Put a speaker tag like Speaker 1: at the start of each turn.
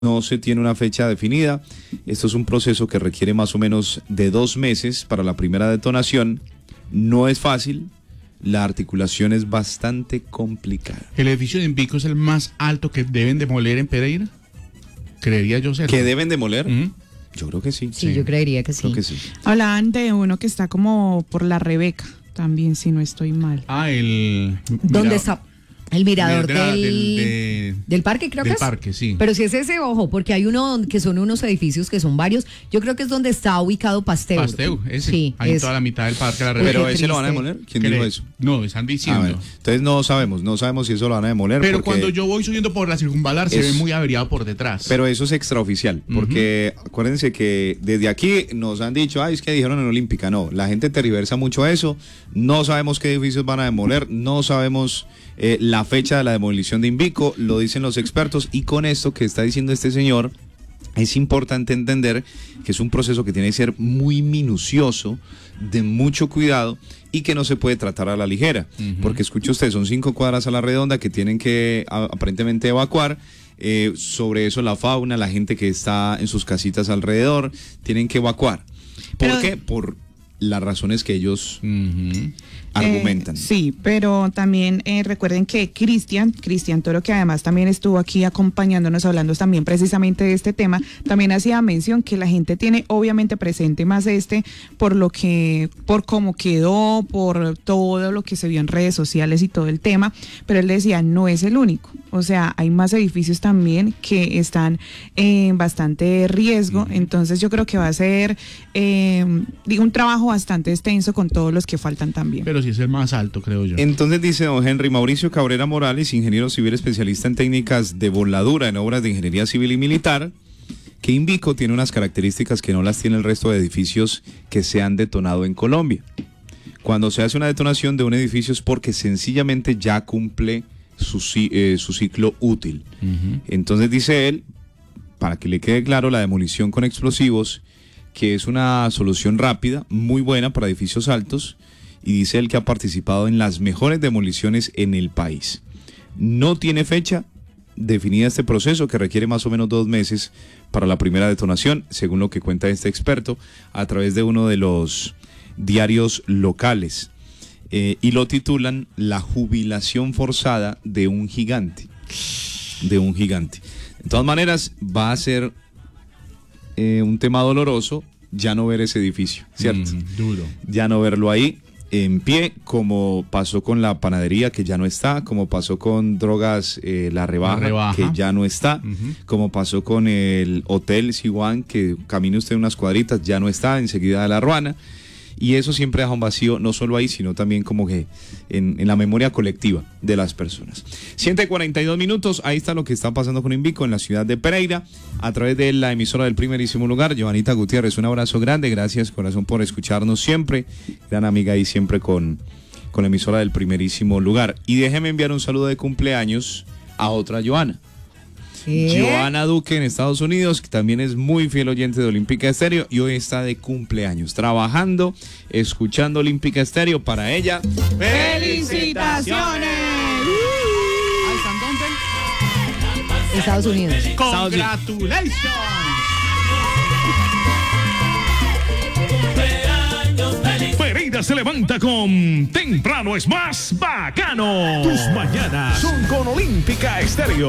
Speaker 1: No se tiene una fecha definida. Esto es un proceso que requiere más o menos de 2 meses para la primera detonación. No es fácil. La articulación es bastante complicada.
Speaker 2: ¿El edificio de Invico es el más alto que deben demoler en Pereira? Creería yo ser.
Speaker 1: ¿Que deben demoler? Yo creo que sí.
Speaker 3: Sí, yo creería que sí.
Speaker 1: Creo que sí.
Speaker 4: Hablaban de uno que está como por la Rebeca, también, si no estoy mal.
Speaker 3: ¿Dónde está? El mirador del parque, creo que es.
Speaker 2: Del parque, sí.
Speaker 3: Pero si es ese, ojo, porque hay uno que son unos edificios que son varios. Yo creo que es donde está ubicado Pasteur.
Speaker 2: Pasteur, ese.
Speaker 3: Sí,
Speaker 2: ahí en toda la mitad del parque.
Speaker 1: Pero ese lo van a demoler. ¿Quién dijo eso?
Speaker 2: No, están diciendo.
Speaker 1: Entonces no sabemos si eso lo van a demoler.
Speaker 2: Pero cuando yo voy subiendo por la circunvalar se ve muy averiado por detrás.
Speaker 1: Pero eso es extraoficial, porque acuérdense que desde aquí nos han dicho, es que dijeron en Olímpica. No, la gente tergiversa mucho eso. No sabemos qué edificios van a demoler, no sabemos la fecha de la demolición de Invico, lo dicen los expertos, y con esto que está diciendo este señor, es importante entender que es un proceso que tiene que ser muy minucioso, de mucho cuidado, y que no se puede tratar a la ligera, porque escuche usted, son 5 cuadras a la redonda que tienen que aparentemente evacuar. Sobre eso la fauna, la gente que está en sus casitas alrededor, tienen que evacuar. ¿Por qué? Por las razones que ellos argumentan.
Speaker 4: Sí, pero también recuerden que Cristian Toro, que además también estuvo aquí acompañándonos, hablando también precisamente de este tema, también hacía mención que la gente tiene obviamente presente más por cómo quedó, por todo lo que se vio en redes sociales y todo el tema, pero él decía, no es el único, o sea, hay más edificios también que están en bastante riesgo, entonces yo creo que va a ser un trabajo bastante extenso con todos los que faltan también.
Speaker 2: Pero sí es el más alto, creo yo.
Speaker 1: Entonces dice don Henry Mauricio Cabrera Morales, ingeniero civil especialista en técnicas de voladura en obras de ingeniería civil y militar, que Invico tiene unas características que no las tiene el resto de edificios que se han detonado en Colombia. Cuando se hace una detonación de un edificio es porque sencillamente ya cumple su ciclo útil. Entonces dice él, para que le quede claro, la demolición con explosivos, que es una solución rápida, muy buena para edificios altos, y dice él que ha participado en las mejores demoliciones en el país. No tiene fecha definida este proceso, que requiere más o menos 2 meses para la primera detonación, según lo que cuenta este experto a través de uno de los diarios locales, y lo titulan La jubilación forzada de un gigante. De todas maneras, va a ser un tema doloroso ya no ver ese edificio, ¿cierto?
Speaker 2: Duro.
Speaker 1: Ya no verlo ahí en pie, como pasó con la panadería, que ya no está, como pasó con Drogas La Rebaja, que ya no está, como pasó con el Hotel Siwan, que camine usted unas cuadritas, ya no está, enseguida de La Ruana, y eso siempre deja un vacío, no solo ahí, sino también como que en la memoria colectiva de las personas. 7:42 minutos, ahí está lo que está pasando con Invico en la ciudad de Pereira, a través de la emisora del primerísimo lugar. Joanita Gutiérrez, un abrazo grande, gracias corazón por escucharnos siempre, gran amiga ahí siempre con la emisora del primerísimo lugar. Y déjeme enviar un saludo de cumpleaños a otra Joana. Joana Duque en Estados Unidos, que también es muy fiel oyente de Olímpica Estéreo y hoy está de cumpleaños, trabajando, escuchando Olímpica Estéreo. Para ella, ¡felicitaciones!
Speaker 2: ¿Ahí están dónde?
Speaker 3: Estados Unidos.
Speaker 2: ¡Congratulations!
Speaker 5: Pereira se levanta con Temprano es más bacano. Tus mañanas son con Olímpica Estéreo.